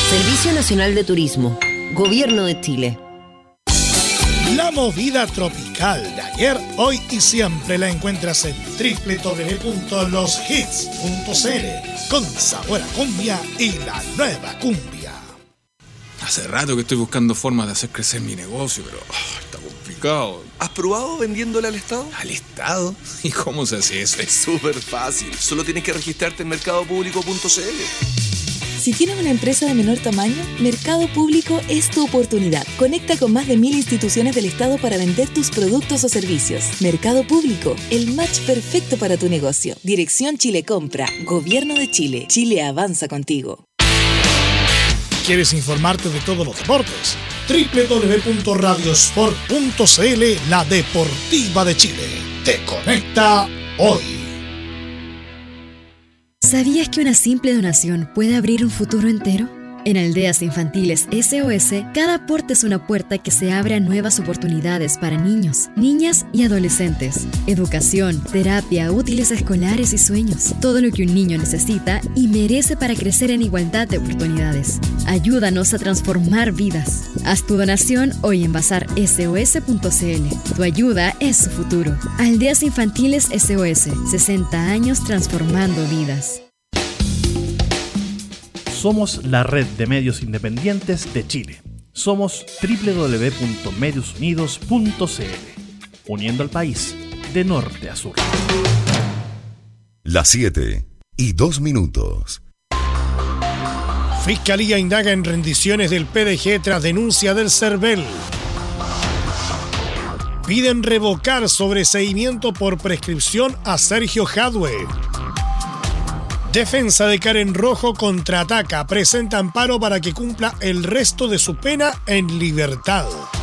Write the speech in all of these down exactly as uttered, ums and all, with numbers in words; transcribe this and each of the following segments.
Servicio Nacional de Turismo, Gobierno de Chile. La movida tropical de ayer, hoy y siempre la encuentras en doble u doble u doble u punto los hits punto c l, con sabor a cumbia y la nueva cumbia. Hace rato que estoy buscando formas de hacer crecer mi negocio, pero oh, está complicado. ¿Has probado vendiéndole al Estado? ¿Al Estado? ¿Y cómo se hace eso? Es súper fácil. Solo tienes que registrarte en mercado público punto c l. Si tienes una empresa de menor tamaño, Mercado Público es tu oportunidad. Conecta con más de mil instituciones del Estado para vender tus productos o servicios. Mercado Público, el match perfecto para tu negocio. Dirección Chile Compra, Gobierno de Chile. Chile avanza contigo. ¿Quieres informarte de todos los deportes? doble u doble u doble u punto radiosport punto c l, la deportiva de Chile. Te conecta hoy. ¿Sabías que una simple donación puede abrir un futuro entero? En Aldeas Infantiles S O S, cada aporte es una puerta que se abre a nuevas oportunidades para niños, niñas y adolescentes. Educación, terapia, útiles escolares y sueños. Todo lo que un niño necesita y merece para crecer en igualdad de oportunidades. Ayúdanos a transformar vidas. Haz tu donación hoy en bazar S O S punto c l. Tu ayuda es su futuro. Aldeas Infantiles S O S, sesenta años transformando vidas. Somos la red de medios independientes de Chile. Somos doble u doble u doble u punto medios unidos punto c l, uniendo al país de norte a sur. Las siete y dos minutos. Fiscalía indaga en rendiciones del P D G tras denuncia del CERVEL. Piden revocar sobreseimiento por prescripción a Sergio Jadwe. Defensa de Karen Rojo contraataca, presenta amparo para que cumpla el resto de su pena en libertad.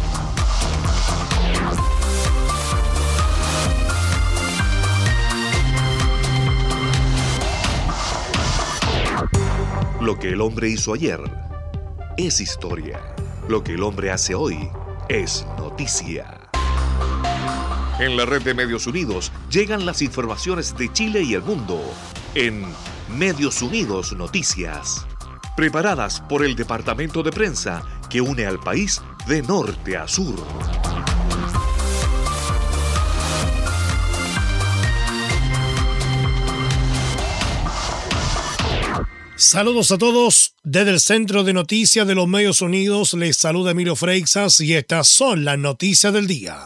Lo que el hombre hizo ayer es historia. Lo que el hombre hace hoy es noticia. En la red de Medios Unidos llegan las informaciones de Chile y el mundo en Medios Unidos Noticias, preparadas por el departamento de prensa que une al país de norte a sur. Saludos a todos. Desde el Centro de Noticias de los Medios Unidos les saluda Emilio Freixas y estas son las noticias del día.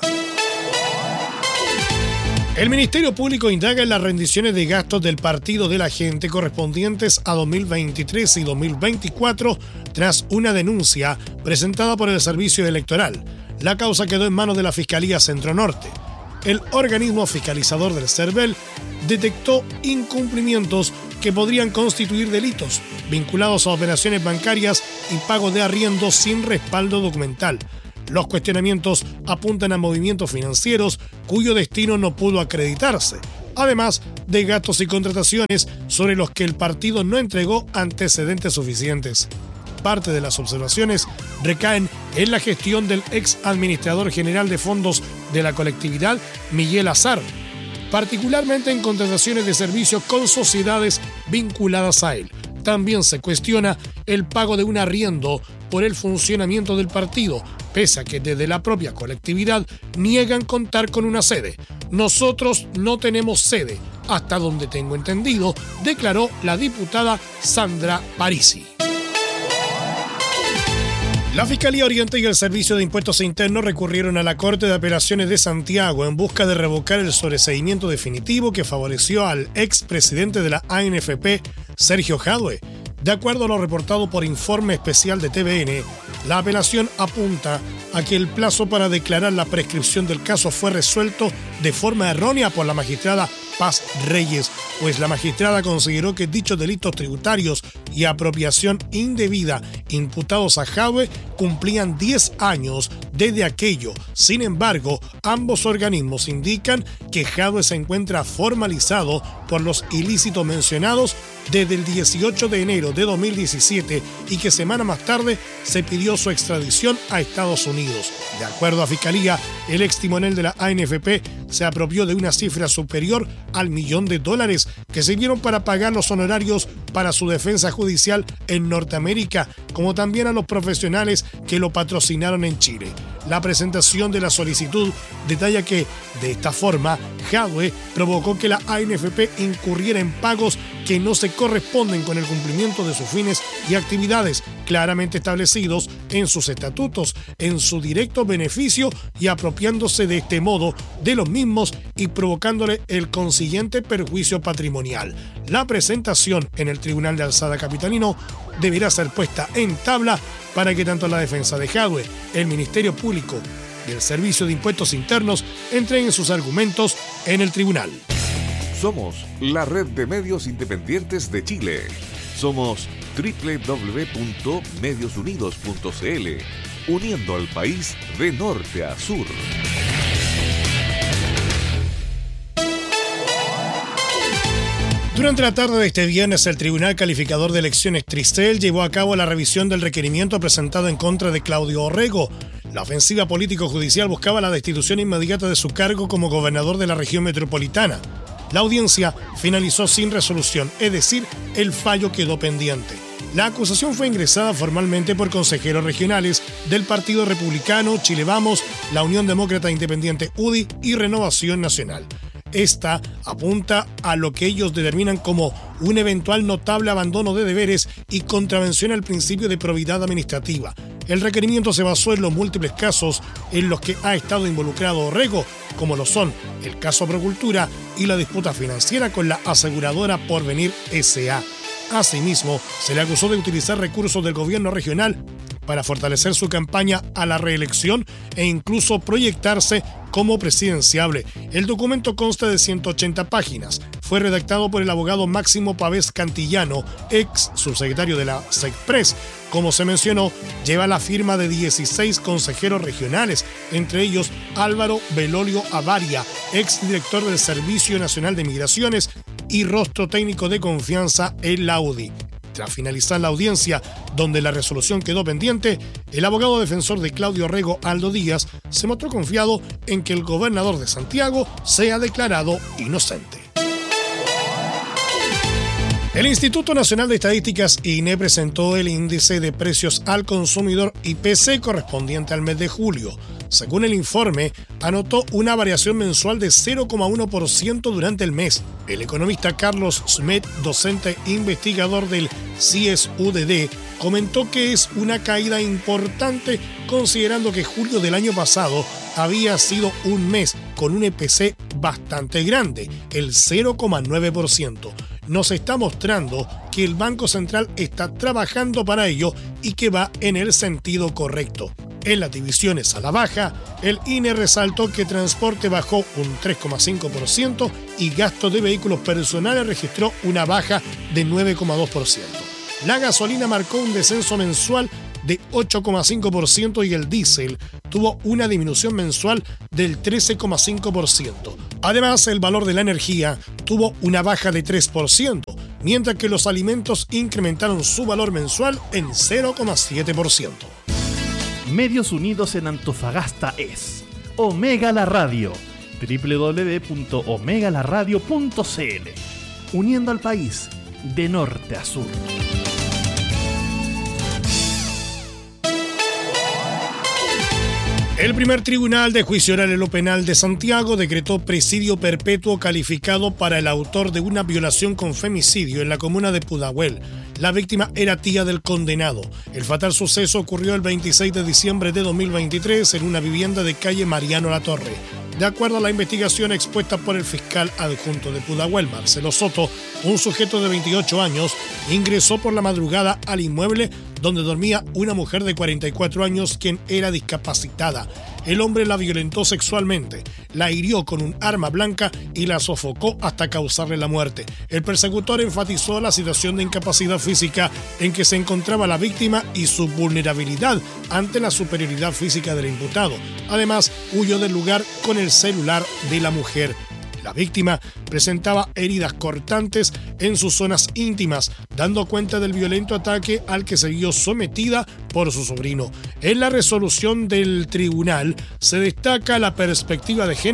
El Ministerio Público indaga en las rendiciones de gastos del Partido de la Gente correspondientes a dos mil veintitrés y dos mil veinticuatro tras una denuncia presentada por el Servicio Electoral. La causa quedó en manos de la Fiscalía Centro Norte. El organismo fiscalizador del CERVEL detectó incumplimientos que podrían constituir delitos vinculados a operaciones bancarias y pago de arriendos sin respaldo documental. Los cuestionamientos apuntan a movimientos financieros cuyo destino no pudo acreditarse, además de gastos y contrataciones sobre los que el partido no entregó antecedentes suficientes. Parte de las observaciones recaen en la gestión del ex administrador general de fondos de la colectividad, Miguel Azar, particularmente en contrataciones de servicios con sociedades vinculadas a él. También se cuestiona el pago de un arriendo por el funcionamiento del partido, pese a que desde la propia colectividad niegan contar con una sede. Nosotros no tenemos sede, hasta donde tengo entendido, declaró la diputada Sandra Parisi. La Fiscalía Oriente y el Servicio de Impuestos Internos recurrieron a la Corte de Apelaciones de Santiago en busca de revocar el sobreseimiento definitivo que favoreció al expresidente de la A N F P, Sergio Jadwe. De acuerdo a lo reportado por Informe Especial de T V N, la apelación apunta a que el plazo para declarar la prescripción del caso fue resuelto de forma errónea por la magistrada Paz Reyes, pues la magistrada consideró que dichos delitos tributarios y apropiación indebida imputados a Jadwe cumplían diez años desde aquello. Sin embargo, ambos organismos indican que Jadwe se encuentra formalizado por los ilícitos mencionados desde el dieciocho de enero de dos mil diecisiete y que semana más tarde se pidió su extradición a Estados Unidos. De acuerdo a Fiscalía, el ex timonel de la A N F P se apropió de una cifra superior al millón de dólares que sirvieron para pagar los honorarios para su defensa judicial en Norteamérica como también a los profesionales que lo patrocinaron en Chile. La presentación de la solicitud detalla que, de esta forma, Jadwe provocó que la A N F P incurriera en pagos que no se corresponden con el cumplimiento de sus fines y actividades claramente establecidos en sus estatutos, en su directo beneficio y apropiándose de este modo de los mismos y provocándole el consiguiente perjuicio patrimonial. La presentación en el Tribunal de Alzada capitalino deberá ser puesta en tabla para que tanto la defensa de Jadwe, el Ministerio Público y el Servicio de Impuestos Internos entreguen sus argumentos en el tribunal. Somos la red de medios independientes de Chile. Somos doble u doble u doble u punto medios unidos punto c l, uniendo al país de norte a sur. Durante la tarde de este viernes, el Tribunal Calificador de Elecciones Trisel llevó a cabo la revisión del requerimiento presentado en contra de Claudio Orrego. La ofensiva político-judicial buscaba la destitución inmediata de su cargo como gobernador de la región metropolitana. La audiencia finalizó sin resolución, es decir, el fallo quedó pendiente. La acusación fue ingresada formalmente por consejeros regionales del Partido Republicano, Chile Vamos, la Unión Demócrata Independiente U D I y Renovación Nacional. Esta apunta a lo que ellos determinan como un eventual notable abandono de deberes y contravención al principio de probidad administrativa. El requerimiento se basó en los múltiples casos en los que ha estado involucrado Orrego, como lo son el caso Procultura y la disputa financiera con la aseguradora Porvenir S A Asimismo, se le acusó de utilizar recursos del gobierno regional para fortalecer su campaña a la reelección e incluso proyectarse como presidenciable. El documento consta de ciento ochenta páginas. Fue redactado por el abogado Máximo Pavés Cantillano, ex subsecretario de la SECPRES. Como se mencionó, lleva la firma de dieciséis consejeros regionales, entre ellos Álvaro Belolio Avaria, ex director del Servicio Nacional de Migraciones y rostro técnico de confianza en la U D I. Tras finalizar la audiencia, donde la resolución quedó pendiente, el abogado defensor de Claudio Orrego, Aldo Díaz, se mostró confiado en que el gobernador de Santiago sea declarado inocente. El Instituto Nacional de Estadísticas, I N E, presentó el índice de precios al consumidor I P C correspondiente al mes de julio. Según el informe, anotó una variación mensual de cero coma uno por ciento durante el mes. El economista Carlos Smet, docente e investigador del C I E S U D D, comentó que es una caída importante considerando que julio del año pasado había sido un mes con un I P C bastante grande, el cero coma nueve por ciento. Nos está mostrando que el Banco Central está trabajando para ello y que va en el sentido correcto. En las divisiones a la baja, el I N E resaltó que transporte bajó un tres coma cinco por ciento y gasto de vehículos personales registró una baja de nueve coma dos por ciento. La gasolina marcó un descenso mensual de ocho coma cinco por ciento y el diésel tuvo una disminución mensual del trece coma cinco por ciento. Además, el valor de la energía tuvo una baja de tres por ciento, mientras que los alimentos incrementaron su valor mensual en cero coma siete por ciento. Medios Unidos en Antofagasta es Omega La Radio, doble u doble u doble u punto omega la radio punto c l, uniendo al país de norte a sur. El primer tribunal de juicio oral en lo penal de Santiago decretó presidio perpetuo calificado para el autor de una violación con femicidio en la comuna de Pudahuel. La víctima era tía del condenado. El fatal suceso ocurrió el veintiséis de diciembre de dos mil veintitrés en una vivienda de calle Mariano Latorre. De acuerdo a la investigación expuesta por el fiscal adjunto de Pudahuel, Marcelo Soto, un sujeto de veintiocho años ingresó por la madrugada al inmueble donde dormía una mujer de cuarenta y cuatro años quien era discapacitada. El hombre la violentó sexualmente, la hirió con un arma blanca y la sofocó hasta causarle la muerte. El persecutor enfatizó la situación de incapacidad física en que se encontraba la víctima y su vulnerabilidad ante la superioridad física del imputado. Además, huyó del lugar con el celular de la mujer. La víctima presentaba heridas cortantes en sus zonas íntimas, dando cuenta del violento ataque al que se vio sometida por su sobrino. En la resolución del tribunal se destaca la perspectiva de género,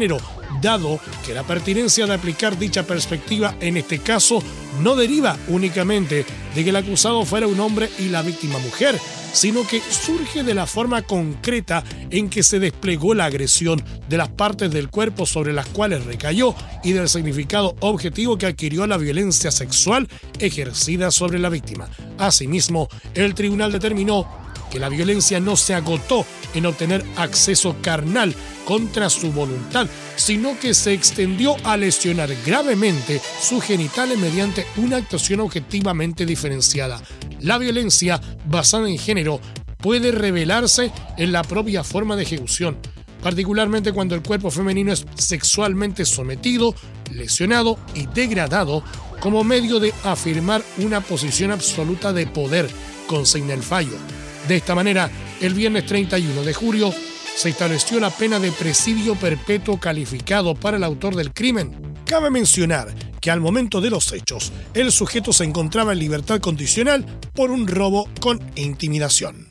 dado que la pertinencia de aplicar dicha perspectiva en este caso no deriva únicamente de que el acusado fuera un hombre y la víctima mujer, sino que surge de la forma concreta en que se desplegó la agresión, de las partes del cuerpo sobre las cuales recayó y del significado objetivo que adquirió la violencia sexual ejercida sobre la víctima. Asimismo, el tribunal determinó que la violencia no se agotó en obtener acceso carnal contra su voluntad, sino que se extendió a lesionar gravemente sus genitales mediante una actuación objetivamente diferenciada. La violencia basada en género puede revelarse en la propia forma de ejecución, particularmente cuando el cuerpo femenino es sexualmente sometido, lesionado y degradado como medio de afirmar una posición absoluta de poder, consigna el fallo. De esta manera, el viernes treinta y uno de julio se estableció la pena de presidio perpetuo calificado para el autor del crimen. Cabe mencionar que al momento de los hechos, el sujeto se encontraba en libertad condicional por un robo con intimidación.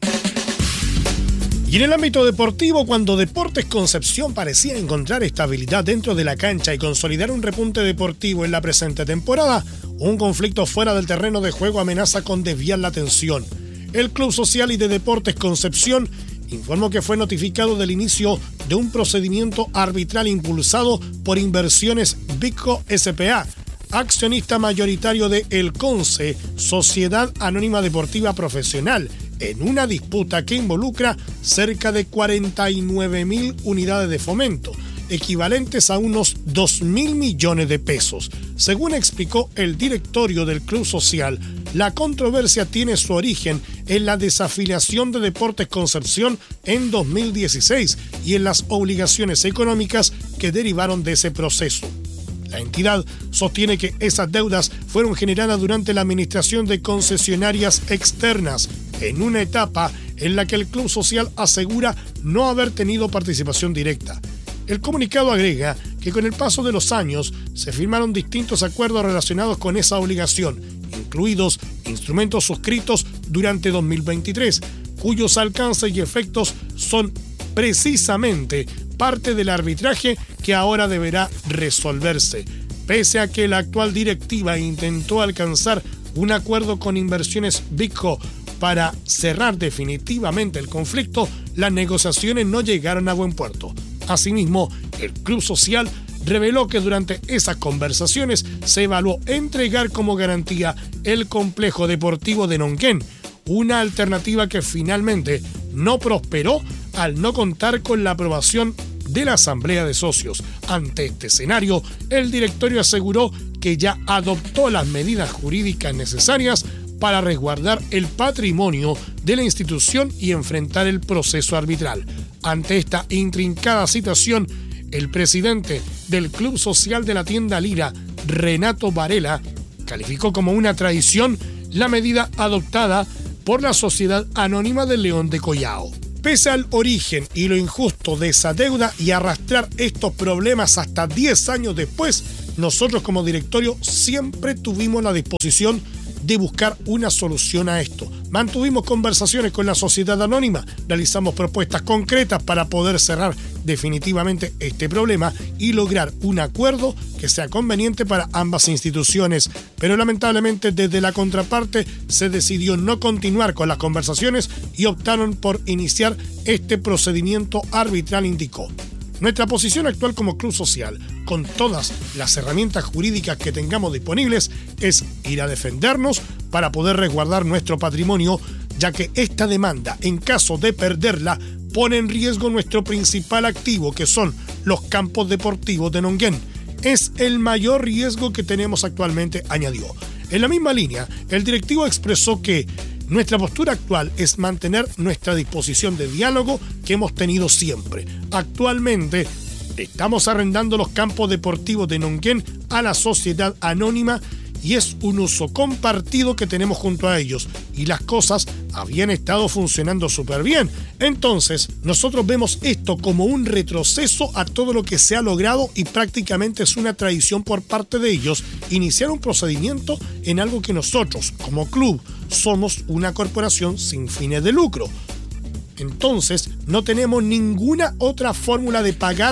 Y en el ámbito deportivo, cuando Deportes Concepción parecía encontrar estabilidad dentro de la cancha y consolidar un repunte deportivo en la presente temporada, un conflicto fuera del terreno de juego amenaza con desviar la atención. El Club Social y de Deportes Concepción informó que fue notificado del inicio de un procedimiento arbitral impulsado por Inversiones Bitco S P A, accionista mayoritario de El Conce, Sociedad Anónima Deportiva Profesional, en una disputa que involucra cerca de cuarenta y nueve mil unidades de fomento, equivalentes a unos dos mil millones de pesos. Según explicó el directorio del Club Social, la controversia tiene su origen en la desafiliación de Deportes Concepción en dos mil dieciséis y en las obligaciones económicas que derivaron de ese proceso. La entidad sostiene que esas deudas fueron generadas durante la administración de concesionarias externas, en una etapa en la que el Club Social asegura no haber tenido participación directa. El comunicado agrega que con el paso de los años se firmaron distintos acuerdos relacionados con esa obligación, incluidos instrumentos suscritos durante dos mil veintitrés, cuyos alcances y efectos son precisamente parte del arbitraje que ahora deberá resolverse. Pese a que la actual directiva intentó alcanzar un acuerdo con Inversiones Bitco para cerrar definitivamente el conflicto, las negociaciones no llegaron a buen puerto. Asimismo, el Club Social reveló que durante esas conversaciones se evaluó entregar como garantía el complejo deportivo de Nonquén, una alternativa que finalmente no prosperó al no contar con la aprobación de la Asamblea de Socios. Ante este escenario, el directorio aseguró que ya adoptó las medidas jurídicas necesarias para resguardar el patrimonio de la institución y enfrentar el proceso arbitral. Ante esta intrincada situación, el presidente del Club Social de la Tienda Lira, Renato Varela, calificó como una traición la medida adoptada por la Sociedad Anónima del León de Collao. Pese al origen y lo injusto de esa deuda y arrastrar estos problemas hasta diez años después, nosotros como directorio siempre tuvimos la disposición de buscar una solución a esto. Mantuvimos conversaciones con la sociedad anónima, realizamos propuestas concretas para poder cerrar definitivamente este problema y lograr un acuerdo que sea conveniente para ambas instituciones. Pero lamentablemente desde la contraparte se decidió no continuar con las conversaciones y optaron por iniciar este procedimiento arbitral, indicó. Nuestra posición actual como Club Social, con todas las herramientas jurídicas que tengamos disponibles, es ir a defendernos para poder resguardar nuestro patrimonio, ya que esta demanda, en caso de perderla, pone en riesgo nuestro principal activo, que son los campos deportivos de Nonquén. Es el mayor riesgo que tenemos actualmente, añadió. En la misma línea, el directivo expresó que nuestra postura actual es mantener nuestra disposición de diálogo que hemos tenido siempre. Actualmente estamos arrendando los campos deportivos de Nonquén a la sociedad anónima y es un uso compartido que tenemos junto a ellos y las cosas habían estado funcionando súper bien. Entonces, nosotros vemos esto como un retroceso a todo lo que se ha logrado y prácticamente es una traición por parte de ellos iniciar un procedimiento en algo que nosotros, como club, somos una corporación sin fines de lucro. Entonces, no tenemos ninguna otra fórmula de pagar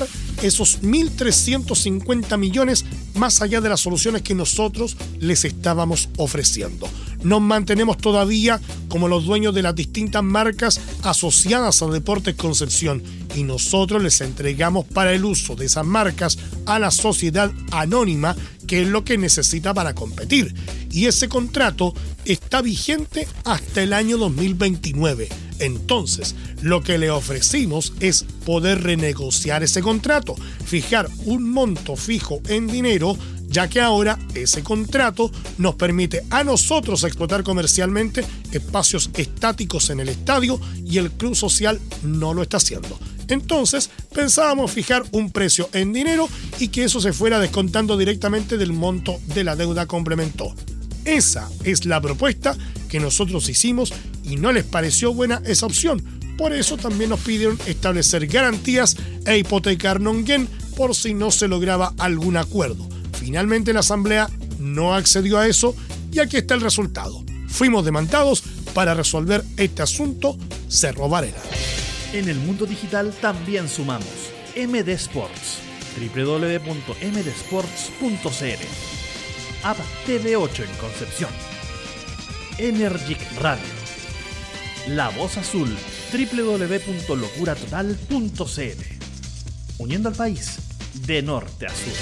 esos mil trescientos cincuenta millones más allá de las soluciones que nosotros les estábamos ofreciendo. Nos mantenemos todavía como los dueños de las distintas marcas asociadas a Deportes Concepción y nosotros les entregamos para el uso de esas marcas a la sociedad anónima, que es lo que necesita para competir. Y ese contrato está vigente hasta el año dos mil veintinueve. Entonces, lo que le ofrecimos es poder renegociar ese contrato, fijar un monto fijo en dinero, ya que ahora ese contrato nos permite a nosotros explotar comercialmente espacios estáticos en el estadio y el club social no lo está haciendo. Entonces, pensábamos fijar un precio en dinero y que eso se fuera descontando directamente del monto de la deuda, complementó. Esa es la propuesta que nosotros hicimos y no les pareció buena esa opción. Por eso también nos pidieron establecer garantías e hipotecar non-gen por si no se lograba algún acuerdo. Finalmente la asamblea no accedió a eso y aquí está el resultado. Fuimos demandados para resolver este asunto Cerro Varela. En el mundo digital también sumamos M D Sports, doble u doble u doble u punto m d sports punto c l, App T V ocho en Concepción, Energic Radio, La Voz Azul, doble u doble u doble u punto locura total punto c l, uniendo al país de norte a sur.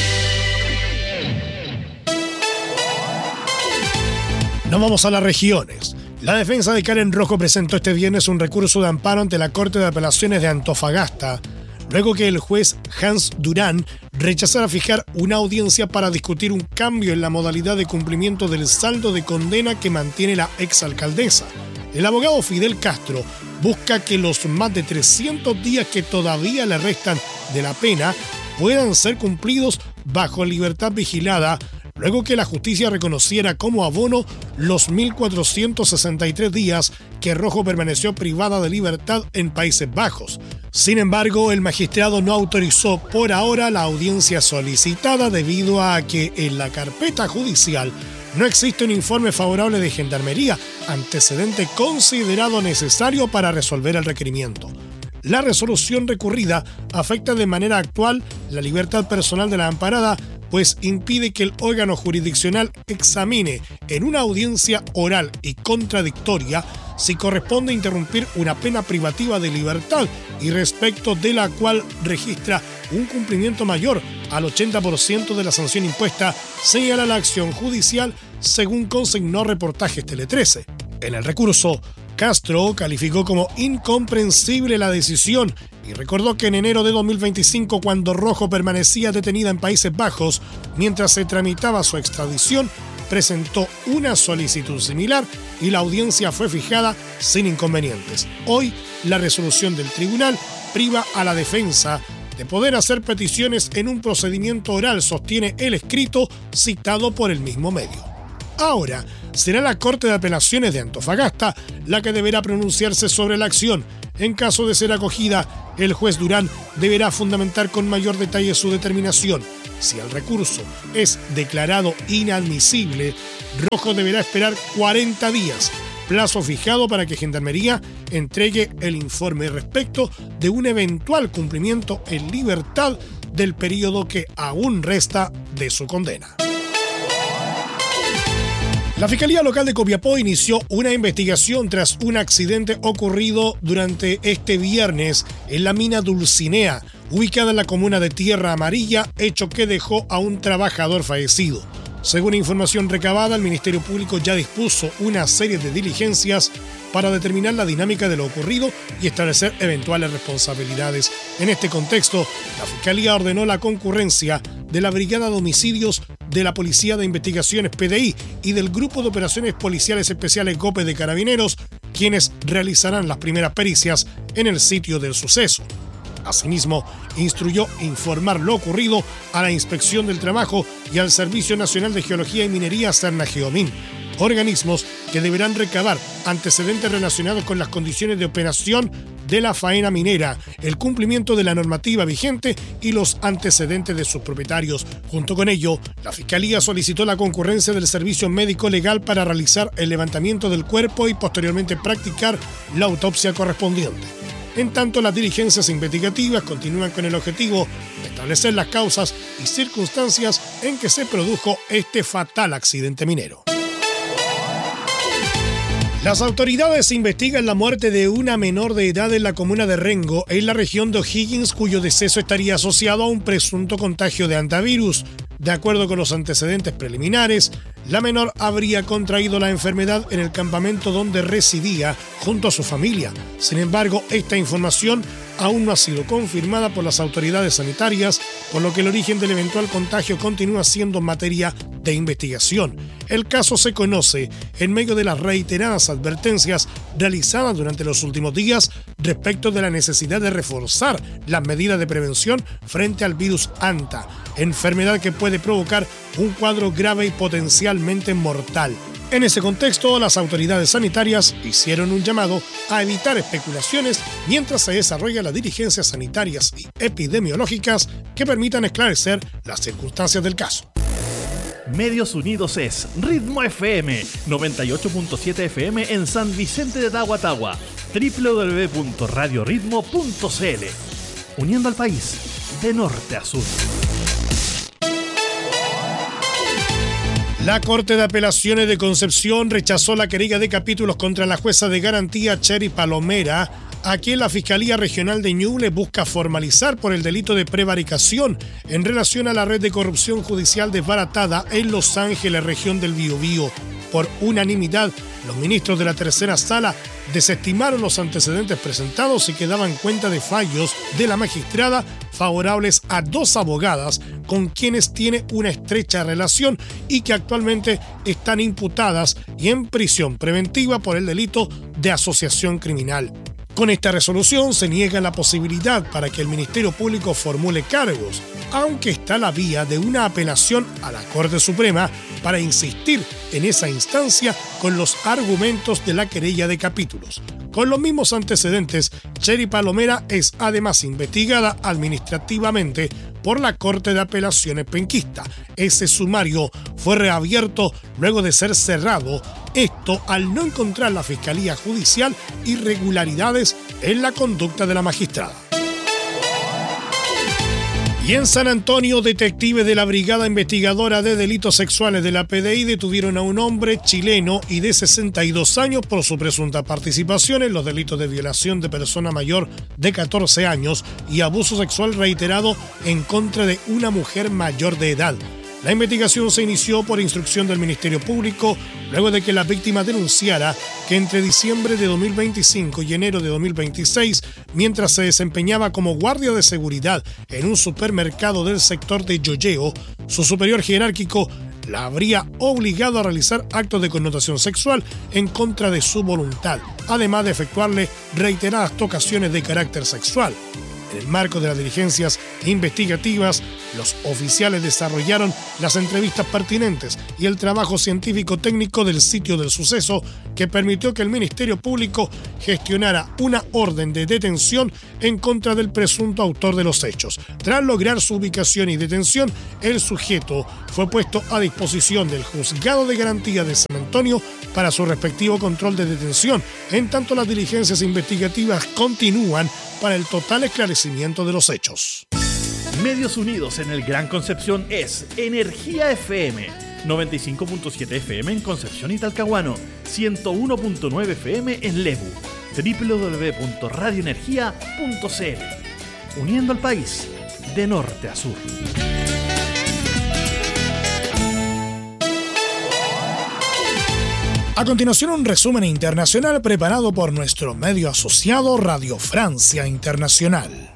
Nos vamos a las regiones. La defensa de Karen Rojo presentó este viernes un recurso de amparo ante la Corte de Apelaciones de Antofagasta, luego que el juez Hans Durán rechazara fijar una audiencia para discutir un cambio en la modalidad de cumplimiento del saldo de condena que mantiene la exalcaldesa. El abogado Fidel Castro busca que los más de trescientos días que todavía le restan de la pena puedan ser cumplidos bajo libertad vigilada, luego que la justicia reconociera como abono los mil cuatrocientos sesenta y tres días que Rojo permaneció privada de libertad en Países Bajos. Sin embargo, el magistrado no autorizó por ahora la audiencia solicitada debido a que en la carpeta judicial no existe un informe favorable de Gendarmería, antecedente considerado necesario para resolver el requerimiento. La resolución recurrida afecta de manera actual la libertad personal de la amparada, pues impide que el órgano jurisdiccional examine en una audiencia oral y contradictoria si corresponde interrumpir una pena privativa de libertad y respecto de la cual registra un cumplimiento mayor al ochenta por ciento de la sanción impuesta, señala la acción judicial, según consignó Reportajes Tele trece. En el recurso, Castro calificó como incomprensible la decisión y recordó que en enero de dos mil veinticinco, cuando Rojo permanecía detenida en Países Bajos mientras se tramitaba su extradición, presentó una solicitud similar y la audiencia fue fijada sin inconvenientes. Hoy, la resolución del tribunal priva a la defensa de poder hacer peticiones en un procedimiento oral, sostiene el escrito citado por el mismo medio. Ahora, será la Corte de Apelaciones de Antofagasta la que deberá pronunciarse sobre la acción. En caso de ser acogida, el juez Durán deberá fundamentar con mayor detalle su determinación. Si el recurso es declarado inadmisible, Rojo deberá esperar cuarenta días, plazo fijado para que Gendarmería entregue el informe respecto de un eventual cumplimiento en libertad del periodo que aún resta de su condena. La Fiscalía Local de Copiapó inició una investigación tras un accidente ocurrido durante este viernes en la mina Dulcinea, ubicada en la comuna de Tierra Amarilla, hecho que dejó a un trabajador fallecido. Según información recabada, el Ministerio Público ya dispuso una serie de diligencias para determinar la dinámica de lo ocurrido y establecer eventuales responsabilidades. En este contexto, la Fiscalía ordenó la concurrencia de la Brigada de Homicidios de la Policía de Investigaciones P D I y del Grupo de Operaciones Policiales Especiales GOPE de Carabineros, quienes realizarán las primeras pericias en el sitio del suceso. Asimismo, instruyó informar lo ocurrido a la Inspección del Trabajo y al Servicio Nacional de Geología y Minería Serna-Geomin, organismos que deberán recabar antecedentes relacionados con las condiciones de operación de la faena minera, el cumplimiento de la normativa vigente y los antecedentes de sus propietarios. Junto con ello, la Fiscalía solicitó la concurrencia del Servicio Médico Legal para realizar el levantamiento del cuerpo y posteriormente practicar la autopsia correspondiente. En tanto, las diligencias investigativas continúan con el objetivo de establecer las causas y circunstancias en que se produjo este fatal accidente minero. Las autoridades investigan la muerte de una menor de edad en la comuna de Rengo, en la región de O'Higgins, cuyo deceso estaría asociado a un presunto contagio de hantavirus. De acuerdo con los antecedentes preliminares, la menor habría contraído la enfermedad en el campamento donde residía junto a su familia. Sin embargo, esta información aún no ha sido confirmada por las autoridades sanitarias, por lo que el origen del eventual contagio continúa siendo materia de investigación. El caso se conoce en medio de las reiteradas advertencias realizadas durante los últimos días respecto de la necesidad de reforzar las medidas de prevención frente al virus Hanta, enfermedad que puede provocar un cuadro grave y potencialmente mortal. En ese contexto, las autoridades sanitarias hicieron un llamado a evitar especulaciones mientras se desarrollan las diligencias sanitarias y epidemiológicas que permitan esclarecer las circunstancias del caso. Medios Unidos es Ritmo F M, noventa y ocho punto siete F M en San Vicente de Tahuatahua, doble u doble u doble u punto radio ritmo punto c l, uniendo al país de norte a sur. La Corte de Apelaciones de Concepción rechazó la querella de capítulos contra la jueza de garantía Cheri Palomera, a quien la Fiscalía Regional de Ñuble busca formalizar por el delito de prevaricación en relación a la red de corrupción judicial desbaratada en Los Ángeles, región del Biobío. Por unanimidad, los ministros de la tercera sala desestimaron los antecedentes presentados y que daban cuenta de fallos de la magistrada favorables a dos abogadas con quienes tiene una estrecha relación y que actualmente están imputadas y en prisión preventiva por el delito de asociación criminal. Con esta resolución se niega la posibilidad para que el Ministerio Público formule cargos, aunque está la vía de una apelación a la Corte Suprema para insistir en esa instancia con los argumentos de la querella de capítulos. Con los mismos antecedentes, Cheri Palomera es además investigada administrativamente por la Corte de Apelaciones penquista. Ese sumario fue reabierto luego de ser cerrado, esto al no encontrar la Fiscalía Judicial irregularidades en la conducta de la magistrada. Y en San Antonio, detectives de la Brigada Investigadora de Delitos Sexuales de la P D I detuvieron a un hombre chileno y de sesenta y dos años por su presunta participación en los delitos de violación de persona mayor de catorce años y abuso sexual reiterado en contra de una mujer mayor de edad. La investigación se inició por instrucción del Ministerio Público luego de que la víctima denunciara que entre diciembre de dos mil veinticinco y enero de dos mil veintiséis, mientras se desempeñaba como guardia de seguridad en un supermercado del sector de Yoyeo, su superior jerárquico la habría obligado a realizar actos de connotación sexual en contra de su voluntad, además de efectuarle reiteradas tocaciones de carácter sexual. En el marco de las diligencias investigativas, los oficiales desarrollaron las entrevistas pertinentes y el trabajo científico-técnico del sitio del suceso que permitió que el Ministerio Público gestionara una orden de detención en contra del presunto autor de los hechos. Tras lograr su ubicación y detención, el sujeto fue puesto a disposición del Juzgado de Garantía de San Antonio para su respectivo control de detención. En tanto, las diligencias investigativas continúan para el total esclarecimiento de los hechos. Medios Unidos en el Gran Concepción es Energía F M, noventa y cinco punto siete F M en Concepción y Talcahuano, ciento uno punto nueve F M en Lebu, doble u doble u doble u punto radio energía punto c l, uniendo al país de norte a sur. A continuación, un resumen internacional preparado por nuestro medio asociado Radio Francia Internacional.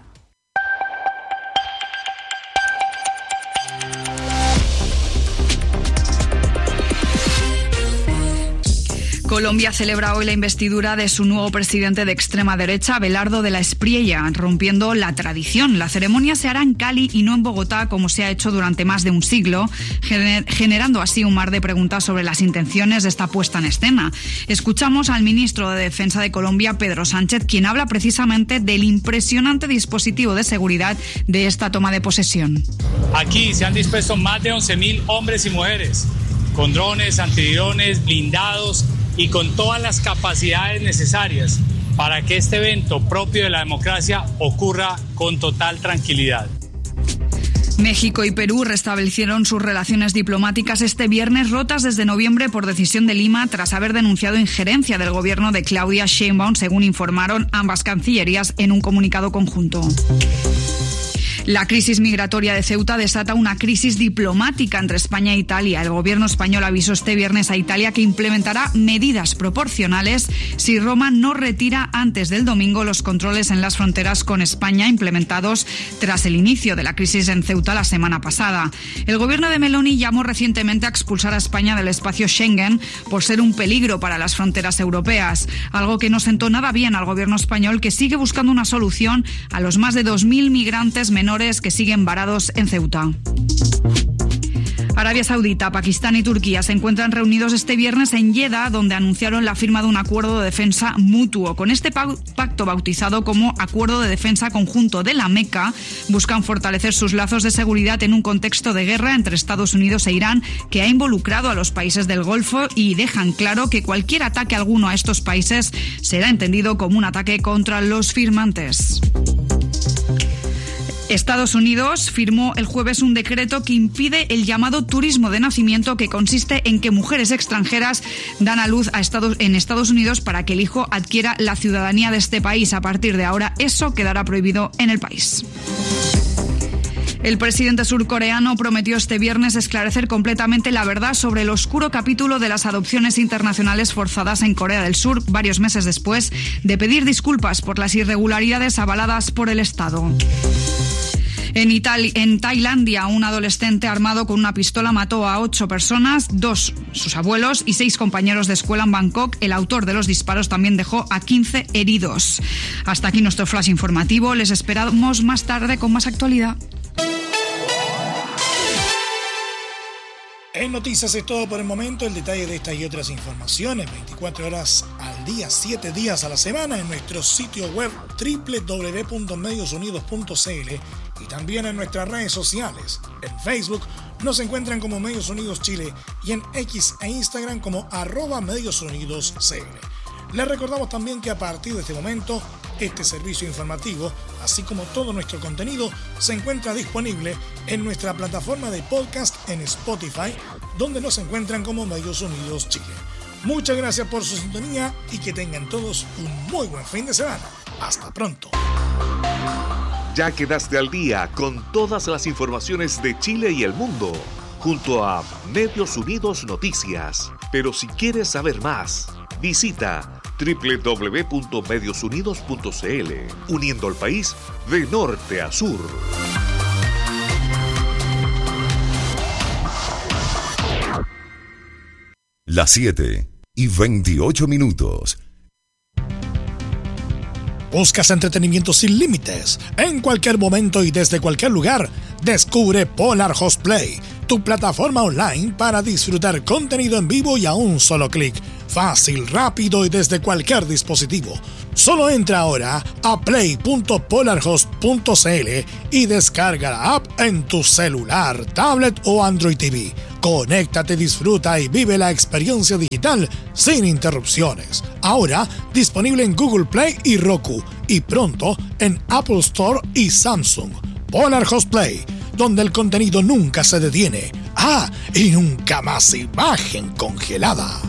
Colombia celebra hoy la investidura de su nuevo presidente de extrema derecha, Abelardo de la Espriella, rompiendo la tradición. La ceremonia se hará en Cali y no en Bogotá, como se ha hecho durante más de un siglo, gener- generando así un mar de preguntas sobre las intenciones de esta puesta en escena. Escuchamos al ministro de Defensa de Colombia, Pedro Sánchez, quien habla precisamente del impresionante dispositivo de seguridad de esta toma de posesión. Aquí se han dispuesto más de once mil hombres y mujeres, con drones, antidrones, blindados y con todas las capacidades necesarias para que este evento propio de la democracia ocurra con total tranquilidad. México y Perú restablecieron sus relaciones diplomáticas este viernes, rotas desde noviembre por decisión de Lima tras haber denunciado injerencia del gobierno de Claudia Sheinbaum, según informaron ambas cancillerías en un comunicado conjunto. La crisis migratoria de Ceuta desata una crisis diplomática entre España e Italia. El gobierno español avisó este viernes a Italia que implementará medidas proporcionales si Roma no retira antes del domingo los controles en las fronteras con España implementados tras el inicio de la crisis en Ceuta la semana pasada. El gobierno de Meloni llamó recientemente a expulsar a España del espacio Schengen por ser un peligro para las fronteras europeas, algo que no sentó nada bien al gobierno español, que sigue buscando una solución a los más de dos mil migrantes menores que siguen varados en Ceuta. Arabia Saudita, Pakistán y Turquía se encuentran reunidos este viernes en Jeddah, donde anunciaron la firma de un acuerdo de defensa mutuo. Con este pacto, bautizado como Acuerdo de Defensa Conjunto de la Meca, buscan fortalecer sus lazos de seguridad en un contexto de guerra entre Estados Unidos e Irán que ha involucrado a los países del Golfo, y dejan claro que cualquier ataque alguno a estos países será entendido como un ataque contra los firmantes. Estados Unidos firmó el jueves un decreto que impide el llamado turismo de nacimiento, que consiste en que mujeres extranjeras dan a luz a Estados, en Estados Unidos para que el hijo adquiera la ciudadanía de este país. A partir de ahora, eso quedará prohibido en el país. El presidente surcoreano prometió este viernes esclarecer completamente la verdad sobre el oscuro capítulo de las adopciones internacionales forzadas en Corea del Sur, varios meses después de pedir disculpas por las irregularidades avaladas por el Estado. En, Itali- en Tailandia, un adolescente armado con una pistola mató a ocho personas, dos sus abuelos y seis compañeros de escuela en Bangkok. El autor de los disparos también dejó a quince heridos. Hasta aquí nuestro flash informativo. Les esperamos más tarde con más actualidad. En Noticias es todo por el momento. El detalle de estas y otras informaciones veinticuatro horas al día, siete días a la semana en nuestro sitio web doble u doble u doble u punto medios unidos punto c l y también en nuestras redes sociales. En Facebook nos encuentran como Medios Unidos Chile y en X e Instagram como arroba Medios Unidos C L. Les recordamos también que a partir de este momento, este servicio informativo, así como todo nuestro contenido, se encuentra disponible en nuestra plataforma de podcast en Spotify, donde nos encuentran como Medios Unidos Chile. Muchas gracias por su sintonía y que tengan todos un muy buen fin de semana. Hasta pronto. Ya quedaste al día con todas las informaciones de Chile y el mundo, junto a Medios Unidos Noticias. Pero si quieres saber más, visita doble u doble u doble u punto medios unidos punto c l, uniendo al país de norte a sur. Las siete y veintiocho minutos. ¿Buscas entretenimiento sin límites? En cualquier momento y desde cualquier lugar, descubre Polar Host Play, tu plataforma online para disfrutar contenido en vivo y a un solo clic. Fácil, rápido y desde cualquier dispositivo. Solo entra ahora a play punto polarhost punto c l y descarga la app en tu celular, tablet o Android T V. Conéctate, disfruta y vive la experiencia digital sin interrupciones. Ahora disponible en Google Play y Roku, y pronto en Apple Store y Samsung. Polar Host Play, donde el contenido nunca se detiene. Ah, y nunca más imagen congelada.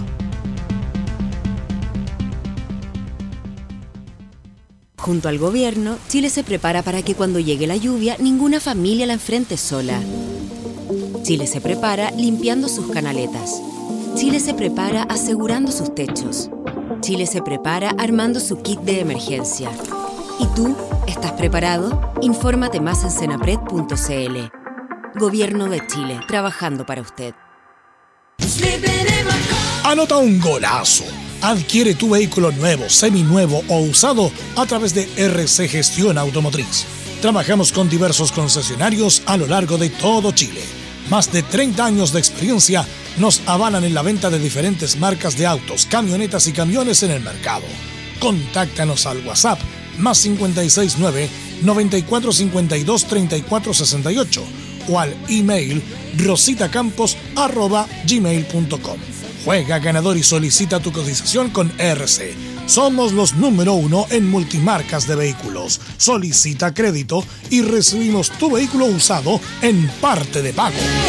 Junto al gobierno, Chile se prepara para que cuando llegue la lluvia, ninguna familia la enfrente sola. Chile se prepara limpiando sus canaletas. Chile se prepara asegurando sus techos. Chile se prepara armando su kit de emergencia. ¿Y tú? ¿Estás preparado? Infórmate más en senapred punto c l. Gobierno de Chile, trabajando para usted. Anota un golazo. Adquiere tu vehículo nuevo, seminuevo o usado a través de R C Gestión Automotriz. Trabajamos con diversos concesionarios a lo largo de todo Chile. Más de treinta años de experiencia nos avalan en la venta de diferentes marcas de autos, camionetas y camiones en el mercado. Contáctanos al WhatsApp más cinco seis nueve, nueve cuatro cinco dos, tres cuatro seis ocho o al email rositacampos arroba gmail punto com. Juega ganador y solicita tu cotización con R C. Somos los número uno en multimarcas de vehículos. Solicita crédito y recibimos tu vehículo usado en parte de pago.